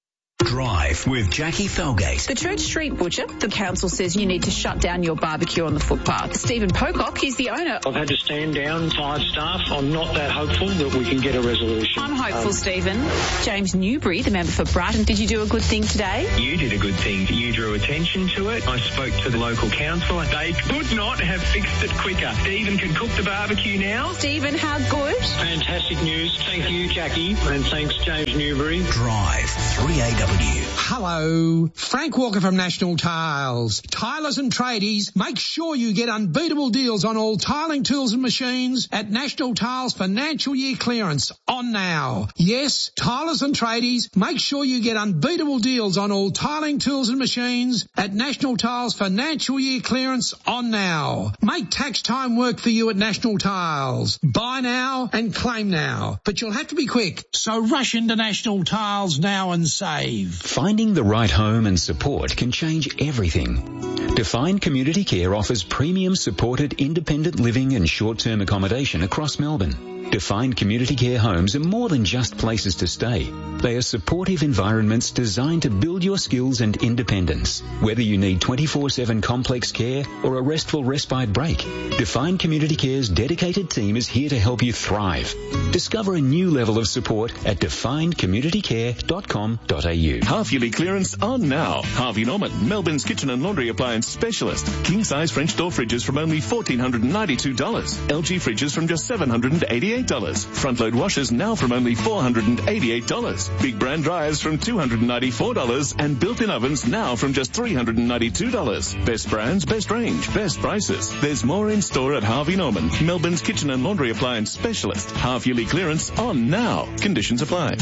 Drive with Jackie Felgate. The Church Street Butcher, the council says you need to shut down your barbecue on the footpath. Stephen Pocock, he's the owner. I've had to stand down five staff. I'm not that hopeful that we can get a resolution. I'm hopeful, um, Stephen. James Newbury, the member for Brighton, did you do a good thing today? You did a good thing. You drew attention to it. I spoke to the local council. They could not have fixed it quicker. Stephen can cook the barbecue now. Stephen, how good? Fantastic news. Thank you, Jackie, and thanks, James Newbury. Drive three A W. Hello, Frank Walker from National Tiles. Tilers and tradies, make sure you get unbeatable deals on all tiling tools and machines at National Tiles financial year clearance on now. Yes, tilers and tradies, make sure you get unbeatable deals on all tiling tools and machines at National Tiles financial year clearance on now. Make tax time work for you at National Tiles. Buy now and claim now, but you'll have to be quick, so rush into National Tiles now and save. Finding the right home and support can change everything. Define Community Care offers premium supported independent living and short-term accommodation across Melbourne. Define Community Care homes are more than just places to stay. They are supportive environments designed to build your skills and independence. Whether you need twenty-four seven complex care or a restful respite break, Define Community Care's dedicated team is here to help you thrive. Discover a new level of support at defined community care dot com dot a u. Half-yearly clearance on now. Harvey Norman, Melbourne's kitchen and laundry appliance specialist. King-size French door fridges from only one thousand four hundred ninety-two dollars. L G fridges from just seven hundred eighty-eight dollars. Front-load washers now from only four hundred eighty-eight dollars. Big brand dryers from two hundred ninety-four dollars. And built-in ovens now from just three hundred ninety-two dollars. Best brands, best range, best prices. There's more in store at Harvey Norman, Melbourne's kitchen and laundry appliance specialist. Half-yearly clearance on now. Conditions apply.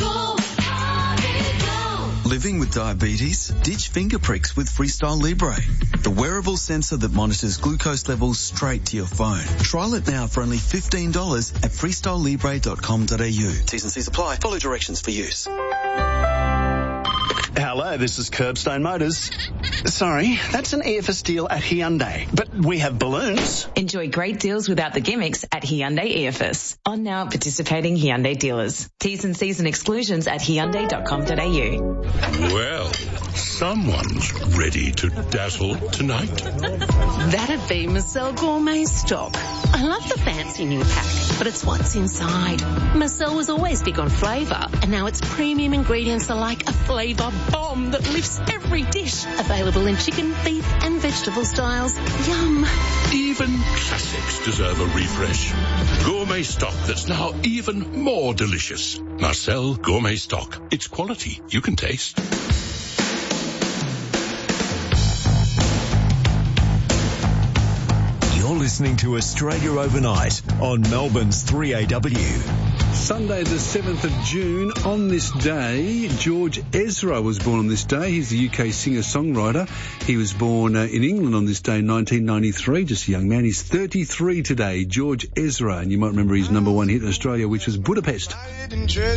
Living with diabetes? Ditch finger pricks with Freestyle Libre, the wearable sensor that monitors glucose levels straight to your phone. Trial it now for only fifteen dollars at freestyle libre dot com dot a u. T's and C's apply. Follow directions for use. Hello, this is Curbstone Motors. Sorry, that's an E F S deal at Hyundai, but we have balloons. Enjoy great deals without the gimmicks at Hyundai E F S. On now participating Hyundai dealers. T's and C's and exclusions at hyundai dot com dot a u. Well, someone's ready to dazzle tonight. That'd be Marcel Gourmet Stock. I love the fancy new pack, but it's what's inside. Marcel was always big on flavour, and now its premium ingredients are like a flavour bomb that lifts every dish. Available in chicken, beef and vegetable styles. Yum. Even classics deserve a refresh. Gourmet Stock that's now even more delicious. Marcel Gourmet Stock. It's quality you can taste. You're listening to Australia Overnight on Melbourne's three A W. Sunday the seventh of June. On this day, George Ezra was born on this day. He's the U K singer-songwriter. He was born uh, in England on this day in nineteen ninety-three, just a young man. He's thirty-three today, George Ezra. And you might remember his number one hit in Australia, which was Budapest.